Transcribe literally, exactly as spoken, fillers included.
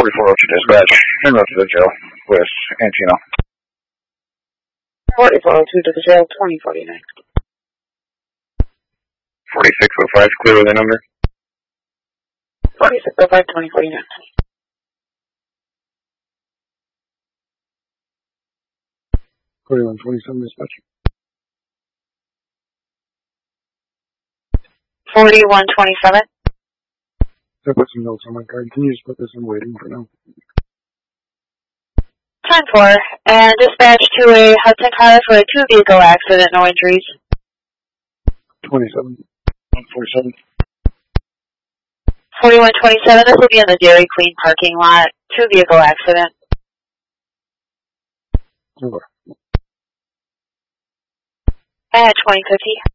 forty-four oh two dispatch, en route to the jail with Antino. forty-four oh two to the jail, twenty forty-nine. forty-six oh five, clear with the number. forty-six oh five, twenty forty-nine. forty-one twenty-seven dispatch. forty-one twenty-seven. I put some notes on my card. Can you just put this in waiting for now? ten four, and dispatch to a Hudson car for a two-vehicle accident, no injuries. twenty-seven. forty-seven. forty-one twenty-seven, this will be in the Dairy Queen parking lot. Two-vehicle accident. Over. At twenty fifty.